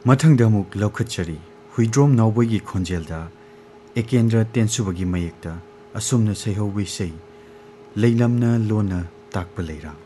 ꯃꯊꯪꯗ ꯑꯃꯨꯛ ꯂꯧꯈꯠꯆꯔꯤ ꯍꯨꯏꯗ꯭ꯔꯣꯝ ꯅꯥꯎꯕꯣꯏꯒꯤ ꯈꯣꯟꯖꯦꯜꯗ ꯑꯦꯀꯦꯟꯗ꯭ꯔ ꯇꯦꯟꯁꯨꯕꯒꯤ ꯃꯌꯦꯛꯇ ꯑꯁꯨꯝꯅ ꯁꯩꯍꯧꯕ ꯏꯁꯩ ꯂꯩꯂꯝꯅ ꯂꯣꯟꯅ ꯇꯥꯛꯄ ꯂꯩꯔꯥꯡ